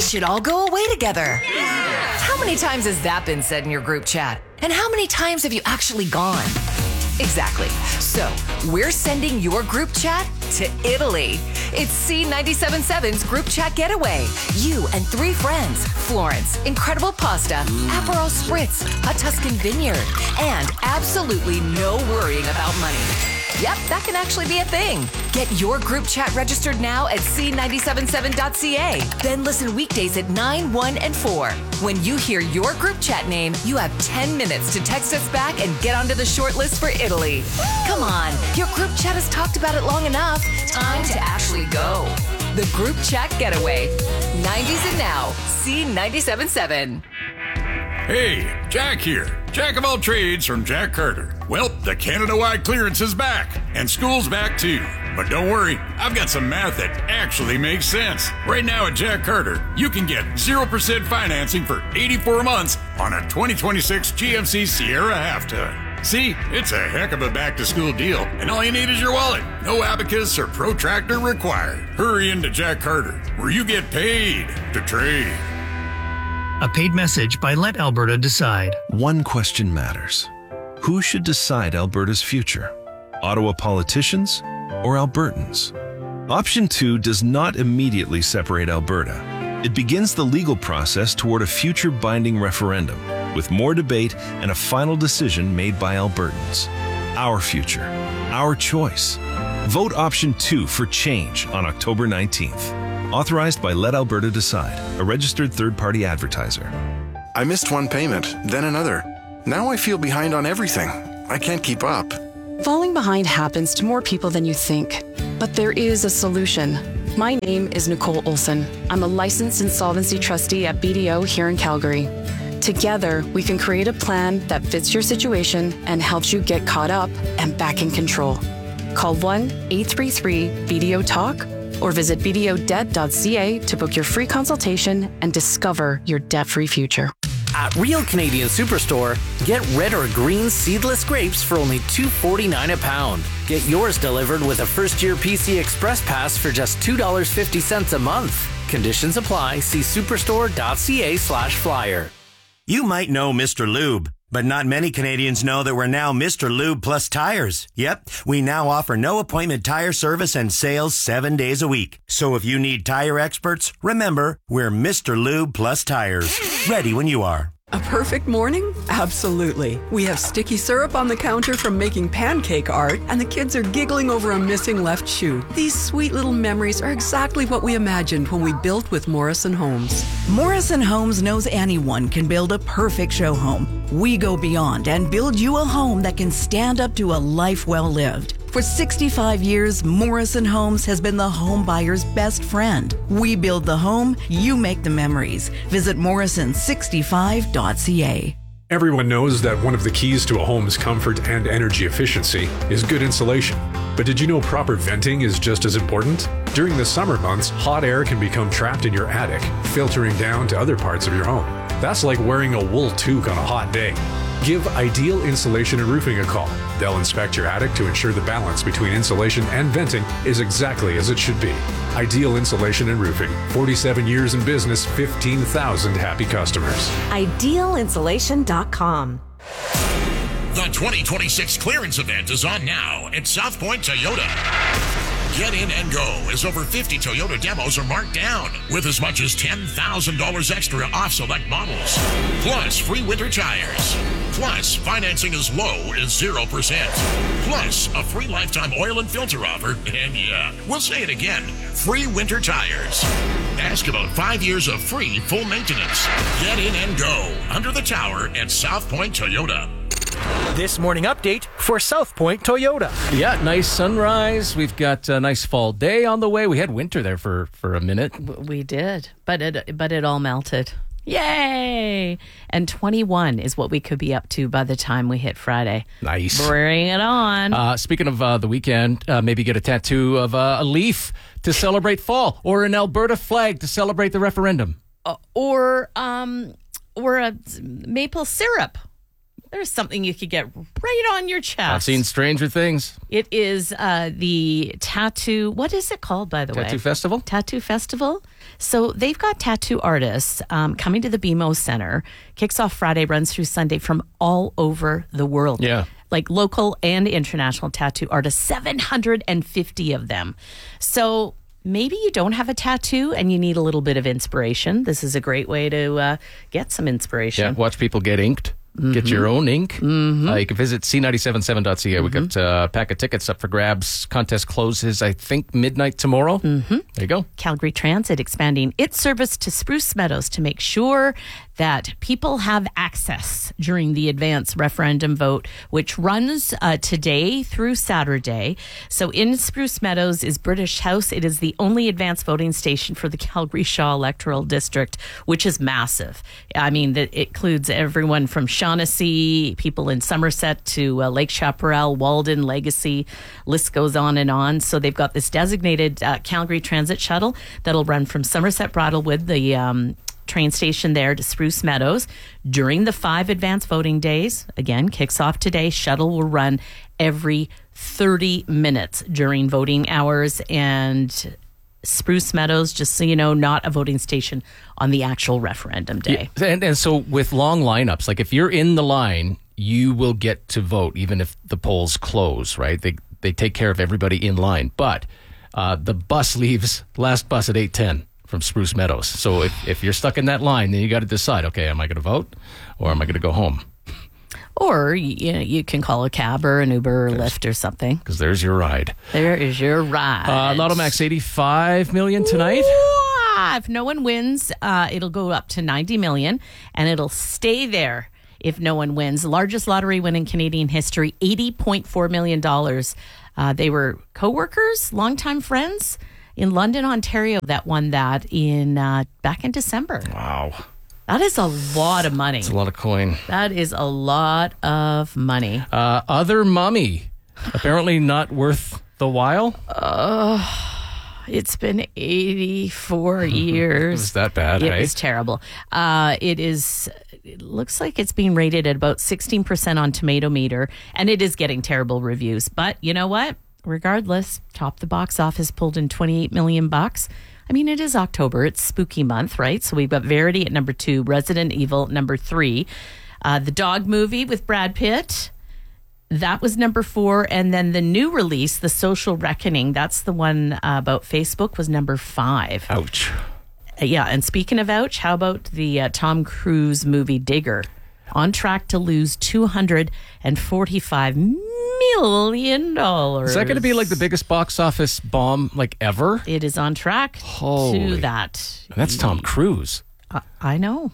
should all go away together. Yeah. How many times has that been said in your group chat? And how many times have you actually gone? Exactly. So, we're sending your group chat to Italy. It's C97.7's group chat getaway. You and 3 friends, Florence, incredible pasta, Aperol Spritz, a Tuscan vineyard, and absolutely no worrying about money. Yep, that can actually be a thing. Get your group chat registered now at c977.ca. Then listen weekdays at 9, 1, and 4. When you hear your group chat name, you have 10 minutes to text us back and get onto the short list for Italy. Come on, your group chat has talked about it long enough. Time to actually go. The group chat getaway. 90s and now, C97.7. Hey, Jack here. Jack of all trades from Jack Carter. Well, the Canada-wide clearance is back, and school's back too. But don't worry, I've got some math that actually makes sense. Right now at Jack Carter, you can get 0% financing for 84 months on a 2026 GMC Sierra half-ton. See, it's a heck of a back-to-school deal, and all you need is your wallet. No abacus or protractor required. Hurry into Jack Carter, where you get paid to trade. A paid message by Let Alberta Decide. One question matters. Who should decide Alberta's future? Ottawa politicians or Albertans? Option 2 does not immediately separate Alberta. It begins the legal process toward a future binding referendum, with more debate and a final decision made by Albertans. Our future, our choice. Vote Option 2 for change on October 19th. Authorized by Let Alberta Decide, a registered third-party advertiser. I missed one payment, then another. Now I feel behind on everything. I can't keep up. Falling behind happens to more people than you think, but there is a solution. My name is Nicole Olson. I'm a licensed insolvency trustee at BDO here in Calgary. Together, we can create a plan that fits your situation and helps you get caught up and back in control. Call 1-833-BDO-TALK or visit bdodebt.ca to book your free consultation and discover your debt-free future. At Real Canadian Superstore, get red or green seedless grapes for only $2.49 a pound. Get yours delivered with a first-year PC Express Pass for just $2.50 a month. Conditions apply. See superstore.ca/flyer. You might know Mr. Lube, but not many Canadians know that we're now Mr. Lube Plus Tires. Yep, we now offer no appointment tire service and sales 7 days a week. So if you need tire experts, remember, we're Mr. Lube Plus Tires. Ready when you are. A perfect morning? Absolutely. We have sticky syrup on the counter from making pancake art, and the kids are giggling over a missing left shoe. These sweet little memories are exactly what we imagined when we built with Morrison Homes. Morrison Homes knows anyone can build a perfect show home. We go beyond and build you a home that can stand up to a life well lived. For 65 years, Morrison Homes has been the home buyer's best friend. We build the home, you make the memories. Visit morrison65.ca. Everyone knows that one of the keys to a home's comfort and energy efficiency is good insulation. But did you know proper venting is just as important? During the summer months, hot air can become trapped in your attic, filtering down to other parts of your home. That's like wearing a wool toque on a hot day. Give Ideal Insulation and Roofing a call. They'll inspect your attic to ensure the balance between insulation and venting is exactly as it should be. Ideal Insulation and Roofing. 47 years in business, 15,000 happy customers. IdealInsulation.com. The 2026 clearance event is on now at South Point Toyota. Get in and go as over 50 Toyota demos are marked down with as much as $10,000 extra off select models. Plus free winter tires. Plus financing as low as 0%. Plus a free lifetime oil and filter offer. And yeah, we'll say it again, free winter tires. Ask about 5 years of free full maintenance. Get in and go under the tower at South Point Toyota. This morning update for South Point Toyota. Yeah, nice sunrise. We've got a nice fall day on the way. We had winter there for a minute. We did, but it all melted. Yay! And 21 is what we could be up to by the time we hit Friday. Nice. Bring it on. Speaking of the weekend, maybe get a tattoo of a leaf to celebrate fall, or an Alberta flag to celebrate the referendum. Or a maple syrup. There's something you could get right on your chest. I've seen stranger things. It is the tattoo. What is it called, by the way? Tattoo Festival? Tattoo Festival. So they've got tattoo artists coming to the BMO Center. Kicks off Friday, runs through Sunday from all over the world. Yeah. Like local and international tattoo artists, 750 of them. So maybe you don't have a tattoo and you need a little bit of inspiration. This is a great way to get some inspiration. Yeah, watch people get inked. Get your own ink. You can visit c977.ca. We got a pack of tickets up for grabs. Contest closes, I think, midnight tomorrow. There you go. Calgary Transit expanding its service to Spruce Meadows to make sure that people have access during the advance referendum vote, which runs today through Saturday. So in Spruce Meadows is British House. It is the only advance voting station for the Calgary Shaw Electoral District, which is massive. I mean, it includes everyone from Shaughnessy, people in Somerset to Lake Chaparral, Walden, Legacy, list goes on and on. So they've got this designated Calgary Transit shuttle that'll run from Somerset Bridlewood, the train station there, to Spruce Meadows during the 5 advance voting days. Again, kicks off today. Shuttle will run every 30 minutes during voting hours. And Spruce Meadows, just so you know, not a voting station on the actual referendum day. Yeah. And so with long lineups, like if you're in the line, you will get to vote even if the polls close, right? They take care of everybody in line. But the bus leaves, last bus at 8:10 from Spruce Meadows. So if you're stuck in that line, then you got to decide, okay, am I going to vote or am I going to go home? Or you can call a cab or an Uber or Lyft or something. Because there's your ride. There is your ride. Lotto Max, 85 million tonight. If no one wins, it'll go up to 90 million, and it'll stay there if no one wins. The largest lottery win in Canadian history, $80.4 million. They were co-workers, longtime friends in London, Ontario, that won that in back in December. Wow. That is a lot of money. It's a lot of coin. That is a lot of money. Other Mummy, apparently not worth the while. It's been 84 years. It was that bad, It hey? was terrible. It looks like it's being rated at about 16% on Tomato Meter, and it is getting terrible reviews. But you know what? Regardless, top the box office, pulled in $28 million. I mean, it is October. It's spooky month, right? So we've got Verity at number 2, Resident Evil number 3, the Dog movie with Brad Pitt. That was number 4. And then the new release, The Social Reckoning, that's the one about Facebook, was number 5. Ouch. Yeah. And speaking of ouch, how about the Tom Cruise movie Digger? On track to lose $245 million. Is that going to be like the biggest box office bomb like ever? It is on track to that. And that's Tom Cruise. I know.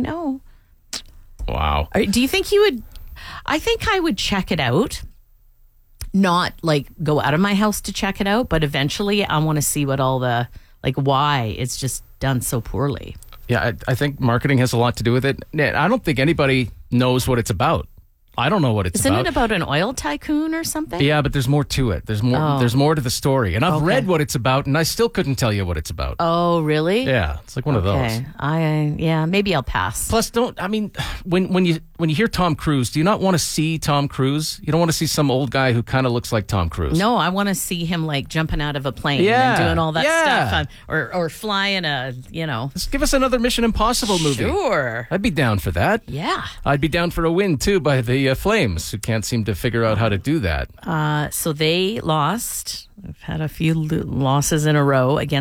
Wow. Do you think you would? I think I would check it out. Not like go out of my house to check it out, but eventually I want to see what all the, like, why it's just done so poorly. Yeah, I think marketing has a lot to do with it. I don't think anybody knows what it's about. I don't know what it's about. Isn't it about an oil tycoon or something? Yeah, but there's more to it. There's more. There's more to the story, and I've read what it's about, and I still couldn't tell you what it's about. Oh, really? Yeah, it's like one of those. Maybe I'll pass. Plus, when you hear Tom Cruise, do you not want to see Tom Cruise? You don't want to see some old guy who kind of looks like Tom Cruise. No, I want to see him like jumping out of a plane and doing all that stuff, or flying a, Just give us another Mission Impossible movie. Sure, I'd be down for that. Yeah, I'd be down for a win too by the Flames, who can't seem to figure out how to do that. So they lost. They've had a few losses in a row against